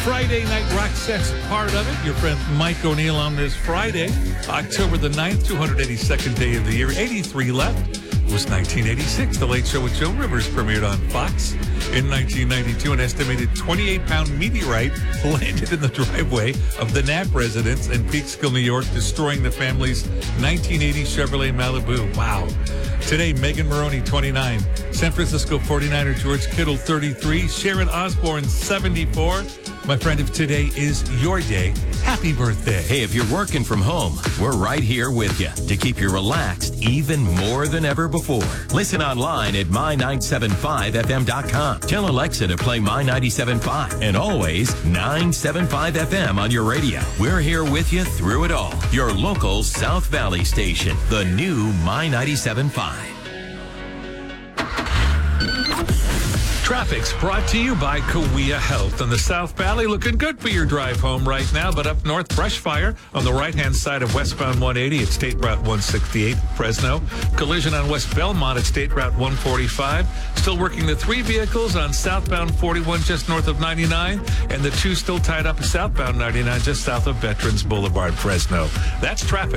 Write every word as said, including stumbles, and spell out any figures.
Friday Night Rock Set's part of it. Your friend Mike O'Neill on this Friday, October the ninth, two hundred eighty-second day of the year. eighty-three left. It was nineteen eighty-six. The Late Show with Joe Rivers premiered on Fox. In nineteen ninety-two, an estimated twenty-eight pound meteorite landed in the driveway of the Knapp residence in Peekskill, New York, destroying the family's nineteen eighty Chevrolet Malibu. Wow. Today, Megan Maroney, twenty-nine. San Francisco forty-niner George Kittle, thirty-three. Sharon Osbourne, seventy-four. My friend, if today is your day, happy birthday. Hey, if you're working from home, we're right here with you to keep you relaxed even more than ever before. Listen online at my nine seven five f m dot com. Tell Alexa to play My ninety-seven point five and always nine seven five F M on your radio. We're here with you through it all. Your local South Valley station, the new My ninety-seven point five. Traffic's brought to you by Kawea Health in the South Valley. Looking good for your drive home right now, but up north, brush fire on the right-hand side of westbound one eighty at State Route one sixty-eight, Fresno. Collision on West Belmont at State Route one forty-five. Still working the three vehicles on southbound forty-one just north of ninety-nine, and the two still tied up southbound ninety-nine just south of Veterans Boulevard, Fresno. That's traffic.